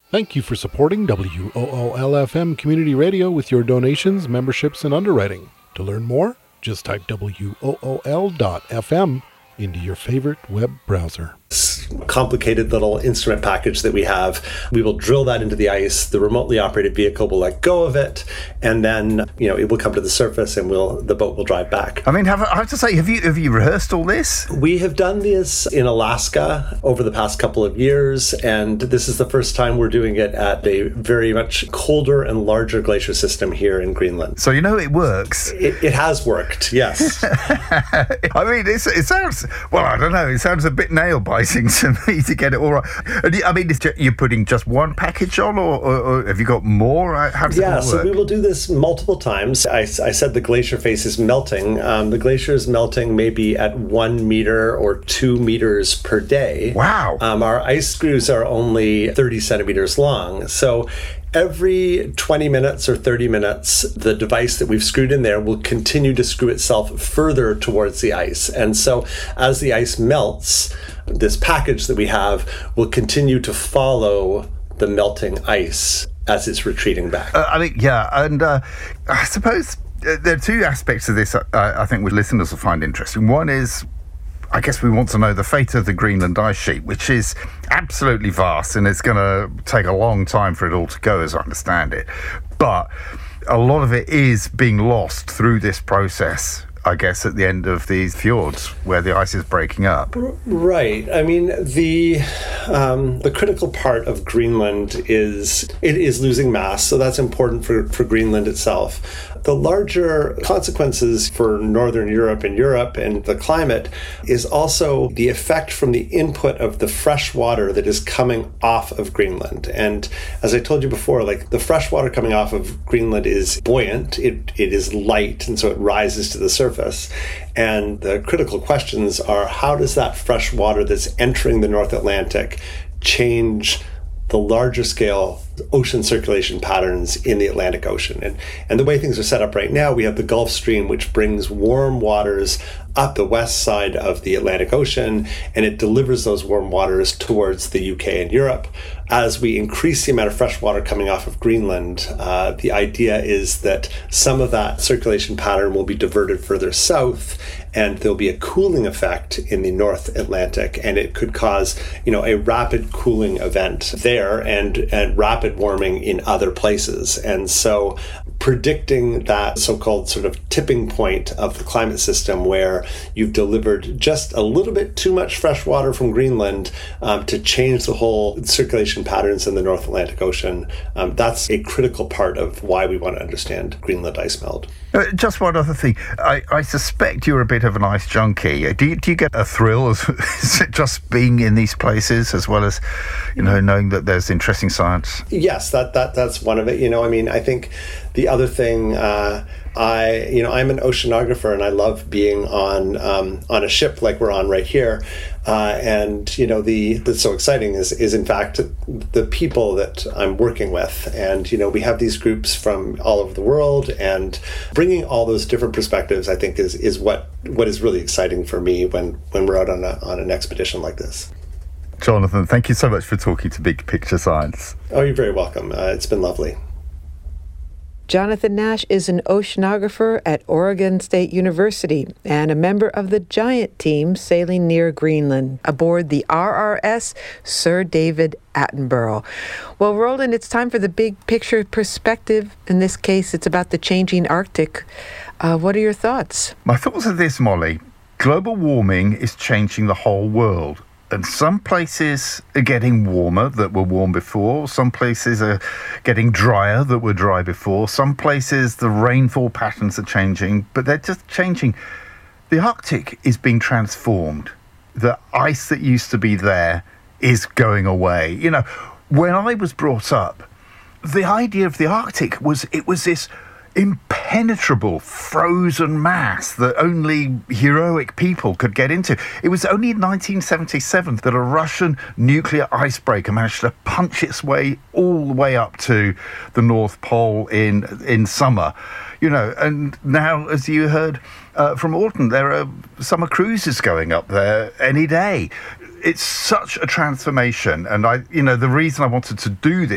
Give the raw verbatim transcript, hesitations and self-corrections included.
Thank you for supporting W O O L F M Community Radio with your donations, memberships, and underwriting. To learn more, just type W O O L dot F M into your favorite web browser. Complicated little instrument package that we have. We will drill that into the ice. The remotely operated vehicle will let go of it, and then you know it will come to the surface, and we'll the boat will drive back. I mean, have, I have to say, have you have you rehearsed all this? We have done this in Alaska over the past couple of years, and this is the first time we're doing it at a very much colder and larger glacier system here in Greenland. So you know it works. It, it has worked, yes. I mean, it's, it sounds well. I don't know. It sounds a bit nail biting to me to get it all right. I mean, is you're putting just one package on, or, or, or have you got more? How does yeah, it all work? So we will do this multiple times. I, I said the glacier face is melting. Um, the glacier is melting maybe at one meter or two meters per day. Wow. Um, our ice screws are only thirty centimeters long. So every twenty minutes or thirty minutes, the device that we've screwed in there will continue to screw itself further towards the ice. And so as the ice melts, this package that we have will continue to follow the melting ice as it's retreating back. Uh, I mean, yeah, and uh, I suppose there are two aspects of this uh, I think we listeners will find interesting. One is, I guess we want to know the fate of the Greenland ice sheet, which is absolutely vast, and it's going to take a long time for it all to go, as I understand it. But a lot of it is being lost through this process, I guess, at the end of these fjords where the ice is breaking up. Right. I mean, the um, the critical part of Greenland is it is losing mass, so that's important for, for Greenland itself. The larger consequences for Northern Europe and Europe and the climate is also the effect from the input of the fresh water that is coming off of Greenland. And as I told you before, like the fresh water coming off of Greenland is buoyant, it it is light, and so it rises to the surface. And the critical questions are, how does that fresh water that's entering the North Atlantic change the larger scale ocean circulation patterns in the Atlantic Ocean? And, and the way things are set up right now, we have the Gulf Stream, which brings warm waters up the west side of the Atlantic Ocean, and it delivers those warm waters towards the U K and Europe. As we increase the amount of fresh water coming off of Greenland, uh, the idea is that some of that circulation pattern will be diverted further south, and there'll be a cooling effect in the North Atlantic, and it could cause, you know, a rapid cooling event there and, and rapid warming in other places. And so predicting that so-called sort of tipping point of the climate system where you've delivered just a little bit too much fresh water from Greenland um, to change the whole circulation patterns in the North Atlantic Ocean, um, that's a critical part of why we want to understand Greenland ice melt. Uh, just one other thing. I, I suspect you're a bit of an ice junkie. Do you, do you get a thrill as is it just being in these places as well as, you know, knowing that there's interesting science? Yes, that, that that's one of it. You know, I mean, I think the other thing, uh, I, you know, I'm an oceanographer, and I love being on um, on a ship like we're on right here. Uh, and, you know, the that's so exciting is, is in fact, the people that I'm working with. And, you know, we have these groups from all over the world, and bringing all those different perspectives, I think, is is what, what is really exciting for me when, when we're out on a, on an expedition like this. Jonathan, thank you so much for talking to Big Picture Science. Oh, you're very welcome. Uh, it's been lovely. Jonathan Nash is an oceanographer at Oregon State University and a member of the giant team sailing near Greenland aboard the R R S Sir David Attenborough. Well, Roland, it's time for the big picture perspective. In this case, it's about the changing Arctic. Uh, what are your thoughts? My thoughts are this, Molly. Global warming is changing the whole world. And some places are getting warmer that were warm before. Some places are getting drier that were dry before. Some places the rainfall patterns are changing, but they're just changing. The Arctic is being transformed. The ice that used to be there is going away. You know, when I was brought up, the idea of the Arctic was it was this impenetrable frozen mass that only heroic people could get into. It was only in nineteen seventy-seven that a Russian nuclear icebreaker managed to punch its way all the way up to the North Pole in in summer. You know, and now, as you heard uh, from Alton, there are summer cruises going up there any day. It's such a transformation, and I, you know, the reason I wanted to do this